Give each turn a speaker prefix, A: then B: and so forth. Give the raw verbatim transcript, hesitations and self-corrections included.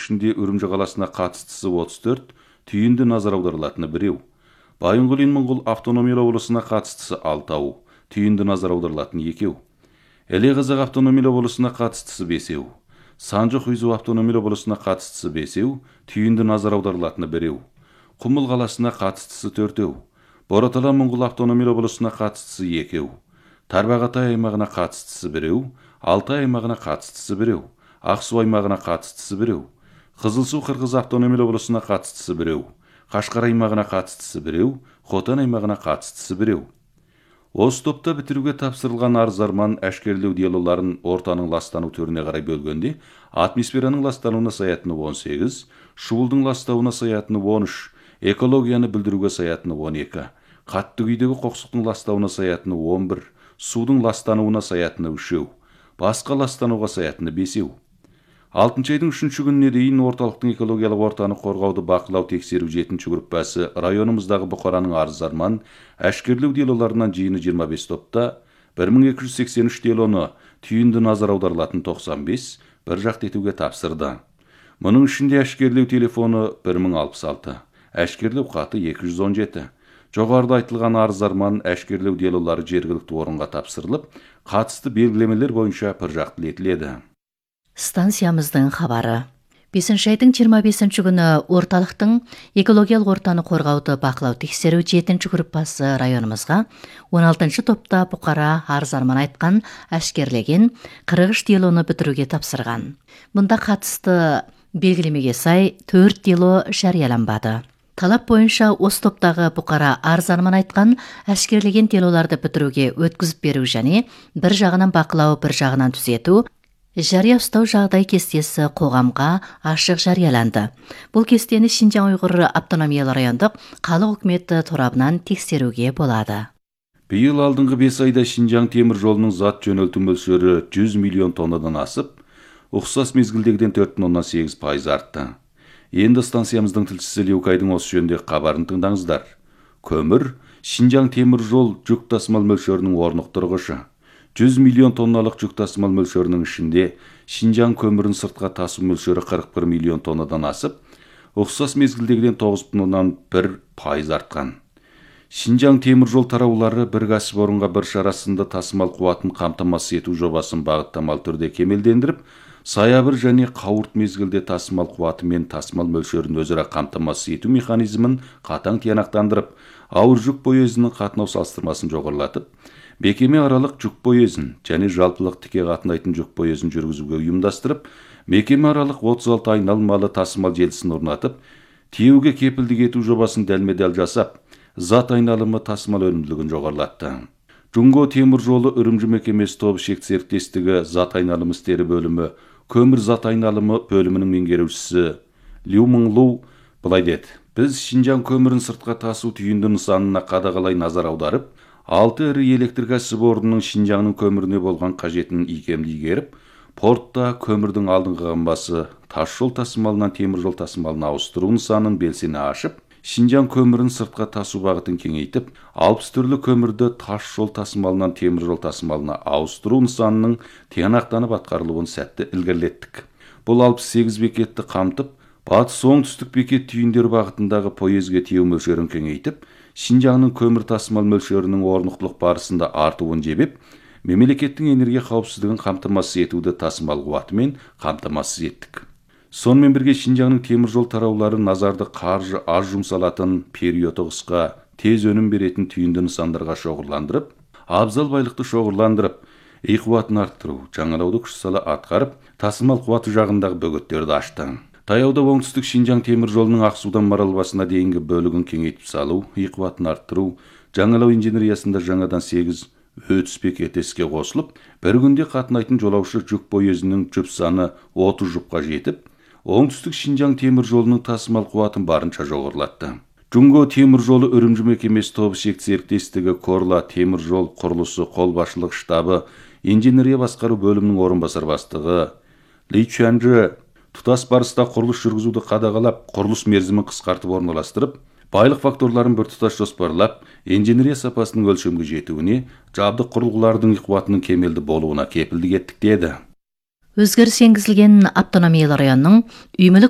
A: ішінде Үрімжі қаласына қатыстысы отыз төрт, түйінді назар аударылатыны біреу. Байынғұлин Моңғол автономиялы облысына қатыстысы алтау, түйінді назар аударылатыны екеу. Іле Қазақ автономиялы облысына қатыстысы бесеу. Санжы Хұйзу автономиялы облысына қатыстысы бесеу, түйінді назар аударылатыны біреу. Құмыл қаласына қатыстысы төртеу. Боратала Моңғол автономиялы облысына қатыстысы екеу. Тарбағатай аймағына қатыстысы біреу, Алтай аймағына қатыстысы біреу, Ақсу аймағына қатыстысы біреу, Қызылсу Қырғыз автономиялы облысына қатыстысы біреу, Қашқар аймағына қатыстысы біреу, Хотан аймағына қатыстысы біреу. Осы топта бітіруге тапсырылған арыз-арман әшкерлеу делоларын ортаның ластану түріне қарай бөлгенде, атмосфераның ластануына саятыны он сегіз, шуылдың ластауына саятыны он үш, экологияны бүлдіруге саятыны он екі, қатты күйдегі қоқсықтың ластауына саятыны он бір, судың ластануына саятыны үшеу, басқа ластануға саятыны бесеу. алтыншы айдың үшінші күніне дейін орталықтың экологиялық ортаны қорғауды бақылау тексеру жетінші группасы районымыздағы бұқараның арыз-арман әшкерлеу делоларынан жиыны жиырма бес топта, бір мың екі жүз сексен үш делоны түйінді назар аударылатын тоқсан бес бір жақты етуге тапсырды. Мұның ішінде әшкерлеу телефоны бір мың алпыс алты, әшкерлеу хаты екі жүз он жеті. Жоғарыда айтылған арыз-арман әшкерлеу делолары жергілікті орынға тапсырылып, қатысты белгілемелер бойынша бір жақты етіледі.
B: Станциямыздың хабары. бесінші айдың жиырма бесінші күні орталықтың экологиялық ортаны қорғауды бақылау тексеру жетінші группасы районымызға он алтыншы топта бұқара арыз-арман айтқан әшкерлеген қырық үш делоны бітіруге тапсырған. Бұнда қатысты белгілемеге сай төрт дело жарияланбады. Талап бойынша осы топтағы бұқара арыз-арман айтқан әшкерлеген делоларды бітіруге өткізіп беру және бір жағынан бақылау, бір жағынан түзету, жария ұстау жағдай кестесі қоғамға ашық жарияланды. Бұл кестені Шинжаң Уйғыр автономиялы райондық халық үкіметі торабынан тексеруге болады.
A: Биыл алдыңғы бес айда Шинжаң темір жолының зат жөнелту мөлшері жүз миллион тоннадан асып, ұқсас мезгілдегіден төрт бүтін оннан сегіз пайыз артты. Енді станциямыздың тілшісі Леукайдың осы жөніндегі хабарын тыңдаңыздар. Көмір Шинжаң темір жол жүк тасымал мөлшерінің орнықтырғышы. жүз миллион тонналық жүк тасымал мөлшерінің ішінде Шинжаң көмірін сыртқа тасу мөлшері қырық бір миллион тоннадан асып, ұқсас мезгілдегіден тоғыз бүтін оннан бір пайыз артқан. Шинжаң темір жол тараулары бір кәсіпорынға бір шарасында тасымал қуатын қамтамасыз ету жобасын бағыттамалы түрде кемелдендіріп, саябыр және қауырт мезгілде тасымал қуаты мен тасымал мөлшерін өзара қамтамасыз ету механизмін қатаң тиянақтандырып, ауыр жүк пойызының қатынау салыстырмасын жоғарылатып, бекеме аралық жүк пойызын және жалпылық тіке қатынайтын жүк пойызын жүргізуге ұйымдастырып, мекеме аралық отыз алты айналмалы тасымал желісін орнатып, тиеуге кепілдік ету жобасын дәлме-дәл жасап, зат айналымы тасымал өнімділігін жоғарылатты. Жунго темір жолы Үрімжі мекемесі тобы шек серіктестігі зат айналымы істері бөлімі көмір зат айналымы бөлімінің меңгерушісі Лю Мыңлу былай деді: біз Шинжаң көмірін сыртқа тасу түйінді нысанына қадағалай назар аударып, алты ірі электр кәсіпорнының Шинжаңның көміріне болған қажетін икемді игеріп, портта көмірдің алдыңғы қамбасы тас жол тасымалынан темір жол тасымалына ауыстыру нысанын белсене ашып, Шинжаң көмірін сыртқа тасу бағытын кеңейтіп, алпыс түрлі көмірді тас жол тасымалынан темір жол тасымалына ауыстыру нысанының тиянақтанып атқарылуын сәтті ілгерілеттік. Бұл алпыс сегіз бекетті қамтып, батыс оңтүстік бекет түйіндер бағытындағы пойызге тиеу мөлшерін кеңейтіп, Шинжаңның көмір тасымал мөлшерінің орнықтылық барысында артуын жебеп, мемлекеттің энергия қауіпсіздігін қамтамасыз етуді тасымал қуатымен қамтамасыз еттік. Сонымен бірге Шинжаңның темір жол тараулары назарды қаржы аз жұмсалатын, периоды қысқа, тез өнім беретін түйінді нысандарға шоғырландырып, абзал байлықты шоғырландырып, үй қуатын арттыру, жаңалауды күш сала атқарып, тасымал қуаты жағындағы бөгеттерді ашты. Таяуда оңтүстік Шинжаң темір жолының Ақсудан Маралбасына дейінгі бөлігін кеңейтіп салу, үй қуатын арттыру, жаңалау инженериясында жаңадан сегіз өтіс бекеті іске қосылып, бір күнде қатынайтын жолаушы жүк пойызының жүк саны отыз жүкқа жетіп, оңтүстік Шинжаң темір жолының тасымал қуатын барынша жоғарылатты. Жунго темір жолы Үрімжі мекемесі тобы шек серіктестігі Корла темір жол құрылысы қолбасшылық штабы инженерия басқару бөлімінің орынбасар бастығы Ли Чуанжы тұтас барыста құрылыс жүргізуді қадағалап, құрылыс мерзімін қысқартып орналастырып, байлық факторларын бір тұтас жоспарлап, инженерия сапасының өлшемге жетуіне, жабдық құрылғылардың қуатының кемелді болуына кепілдік еттік деді.
B: Өзгеріс енгізілген автономиялы районның үймілік